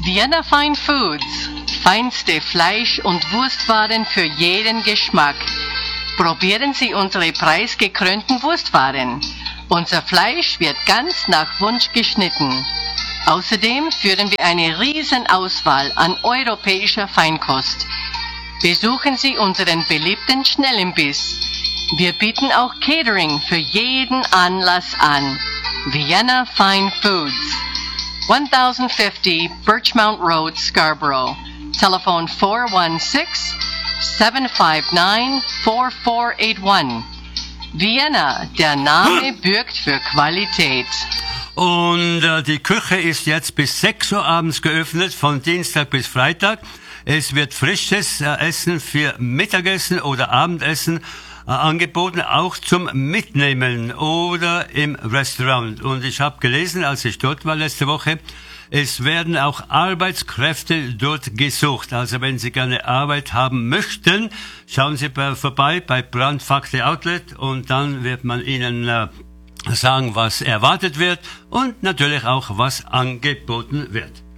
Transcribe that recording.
Vienna Fine Foods. Feinste Fleisch- und Wurstwaren für jeden Geschmack. Probieren Sie unsere preisgekrönten Wurstwaren. Unser Fleisch wird ganz nach Wunsch geschnitten. Außerdem führen wir eine riesen Auswahl an europäischer Feinkost. Besuchen Sie unseren beliebten Schnellimbiss. Wir bieten auch Catering für jeden Anlass an. Vienna Fine Foods. 1050 Birchmount Road, Scarborough. Telephone 416-759-4481. Vienna, der Name bürgt für Qualität. Und die Küche ist jetzt bis 6 Uhr abends geöffnet, von Dienstag bis Freitag. Es wird frisches Essen für Mittagessen oder Abendessen angeboten, auch zum Mitnehmen oder im Restaurant. Und ich habe gelesen, als ich dort war letzte Woche, es werden auch Arbeitskräfte dort gesucht. Also wenn Sie gerne Arbeit haben möchten, schauen Sie vorbei bei Brandfakte Outlet und dann wird man Ihnen sagen, was erwartet wird und natürlich auch, was angeboten wird.